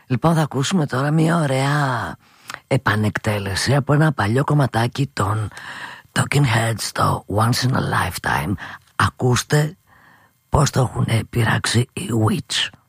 Λοιπόν, θα ακούσουμε τώρα μια ωραία επανεκτέλεση από ένα παλιό κομματάκι των Talking Heads, το Once in a Lifetime. Ακούστε πώς το έχουν πειράξει οι Witch.